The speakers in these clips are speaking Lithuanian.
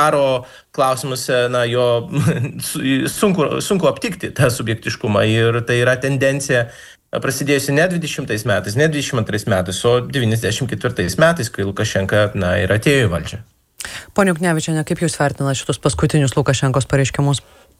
karo klausimuose, jo sunku aptikti tą subjektiškumą ir tai yra tendencija prasidėjusi ne 20 metais, ne 22 metais, o 94 metais, kai Lukašenka ir atėjo į valdžią. Pone Juknevičiene, kaip jūs vertinate šitus paskutinius Lukašenkos pareiškimus?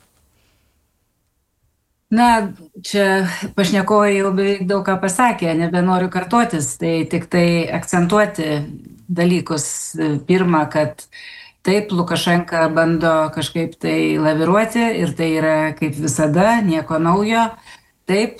Čia pašnekovai jau beveik daug ką pasakė, nebenoriu kartotis, tai tik tai akcentuoti dalykus. Pirma, kad taip, Lukašenka bando kažkaip tai laviruoti ir tai yra kaip visada, nieko naujo. Taip,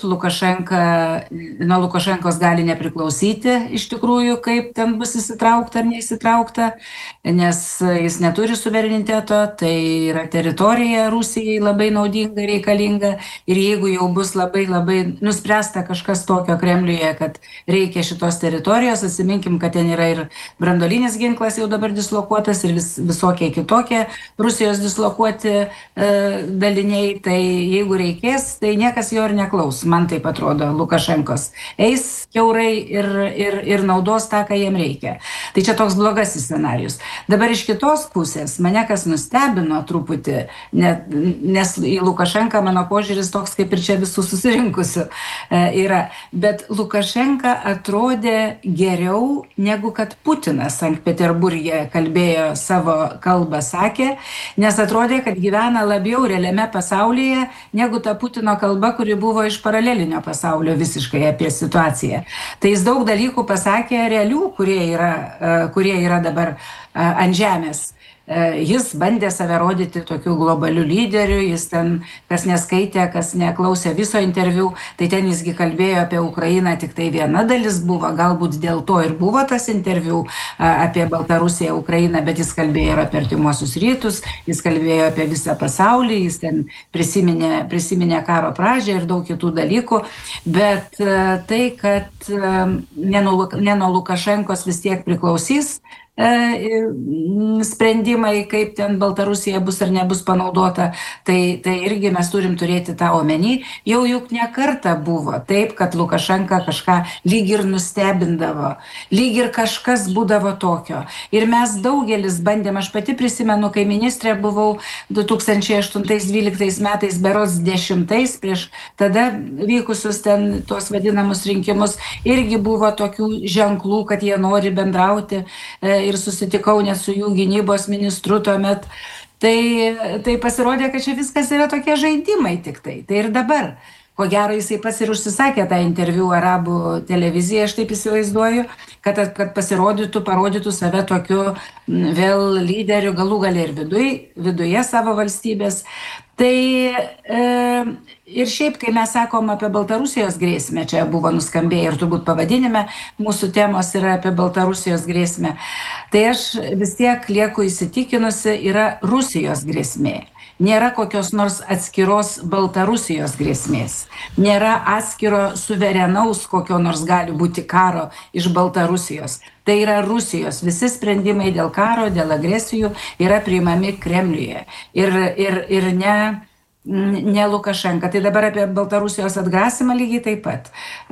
nuo Lukašenkos gali nepriklausyti iš tikrųjų, kaip ten bus įsitraukta ar neįsitraukta, nes jis neturi suvereniteto, tai yra teritorija Rusijai labai naudinga, reikalinga ir jeigu jau bus labai nuspręsta kažkas tokio Kremliuje, kad reikia šitos teritorijos, atsiminkim, kad ten yra ir branduolinis ginklas jau dabar dislokuotas ir visokie kitokie Rusijos dislokuoti daliniai, tai jeigu reikės, tai niekas jo ir neklaus. Man taip atrodo, Lukašenkos eis kiaurai ir naudos tą, ką jiem reikia. Tai čia toks blogasis scenarius. Dabar iš kitos pusės mane kas nustebino truputį, nes į Lukašenką mano požiūris toks kaip ir čia visų susirinkusių yra. Bet Lukašenka atrodė geriau negu kad Putinas Sankt Peterburge kalbėjo savo kalbą, sakė, nes atrodė, kad gyvena labiau realiame pasaulyje negu ta Putino kalba, kuri buvo iš paralelinio pasaulio visiškai apie situaciją. Tai jis daug dalykų pasakė realių, kurie yra dabar ant žemės. Jis bandė save rodyti tokiu globaliu lyderiu, jis ten, kas neskaitė, kas neklausė viso interviu, tai ten jisgi kalbėjo apie Ukrainą, tik tai viena dalis buvo, galbūt dėl to ir buvo tas interviu apie Baltarusiją, Ukrainą, bet jis kalbėjo ir apie artimuosius rytus, jis kalbėjo apie visą pasaulį, jis ten prisiminė karo pradžią ir daug kitų dalykų, bet tai, kad ne nuo Lukašenkos vis tiek priklausys sprendimai, kaip ten Baltarusija bus ar nebus panaudota, tai irgi mes turim turėti tą omeny. Jau juk ne kartą buvo taip, kad Lukašenka kažką lyg ir nustebindavo, lyg ir kažkas būdavo tokio. Ir mes daugelis bandėm, aš pati prisimenu, kai ministrė buvau 2008-2012 metais, berods 10, prieš tada vykusius ten tuos vadinamus rinkimus, irgi buvo tokių ženklų, kad jie nori bendrauti ir susitikau net su jų gynybos ministru tuomet. Tai pasirodė, kad čia viskas yra tokie žaidimai tik tai. Tai ir dabar. Ko gero, jisai pats ir užsisakė tą interviu arabų televiziją, aš taip įsivaizduoju, kad parodytų save tokiu vėl lyderiu, galų gale ir viduje savo valstybės. Tai ir šiaip, kai mes sakom apie Baltarusijos grėsmę, čia buvo nuskambėję ir turbūt pavadinime mūsų temos yra apie Baltarusijos grėsmę, tai aš vis tiek lieku įsitikinusi, yra Rusijos grėsmė. Nėra kokios nors atskiros Baltarusijos grėsmės. Nėra atskiro suverenaus kokio nors gali būti karo iš Baltarusijos. Tai yra Rusijos. Visi sprendimai dėl karo, dėl agresijų yra priimami Kremliuje. Ir ne Lukašenka. Tai dabar apie Baltarusijos atgrasimą lygiai taip pat.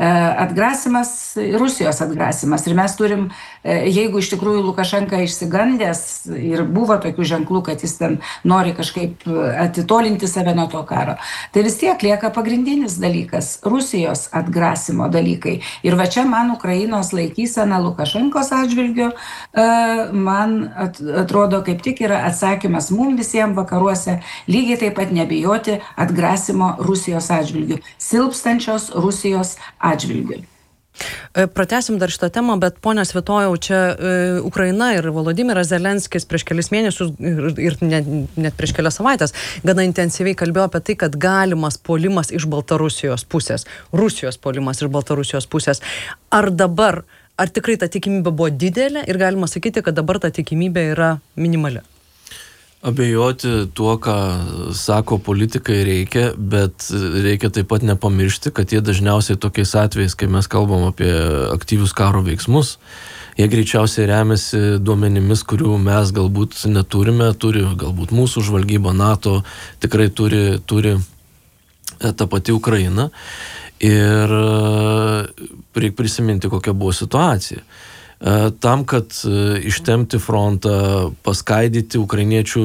Rusijos atgrasimas. Ir mes turim, jeigu iš tikrųjų Lukašenka išsigandęs ir buvo tokių ženklų, kad jis ten nori kažkaip atitolinti save nuo to karo, tai vis tiek lieka pagrindinis dalykas - Rusijos atgrasimo dalykai. Ir va čia man Ukrainos laikysena Lukašenkos atžvilgiu, man atrodo, kaip tik yra atsakymas mums visiems vakaruose lygiai taip pat nebijoti atgrasimo Rusijos atžvilgių, silpstančios Rusijos atžvilgių. Pratęsim dar šitą temą, bet ponia Svitojau, čia Ukraina ir Volodimiras Zelenskis prieš kelis mėnesius ir net prieš kelias savaitės gana intensyviai kalbėjo apie tai, kad galimas puolimas iš Baltarusijos pusės, Rusijos puolimas iš Baltarusijos pusės. Ar tikrai ta tikimybė buvo didelė ir galima sakyti, kad dabar ta tikimybė yra minimali? Abejoti tuo, ką sako politikai reikia, bet reikia taip pat nepamiršti, kad jie dažniausiai tokiais atvejais, kai mes kalbam apie aktyvius karo veiksmus, jie greičiausiai remiasi duomenimis, kurių mes galbūt neturime, turi galbūt mūsų žvalgyba, NATO, tikrai turi ta pati Ukraina. Ir reikia prisiminti, kokia buvo situacija. Tam, kad ištempti frontą, paskaidyti ukrainiečių